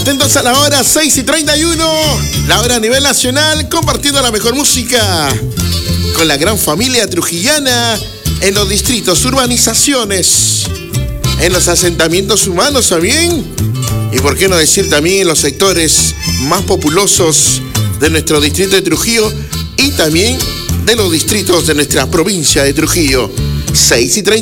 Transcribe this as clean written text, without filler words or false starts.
Atentos a la hora 6:31, la hora a nivel nacional, compartiendo la mejor música con la gran familia trujillana en los distritos, urbanizaciones, en los asentamientos humanos también, y por qué no decir también en los sectores más populosos de nuestro distrito de Trujillo y también de los distritos de nuestra provincia de Trujillo. 6:30.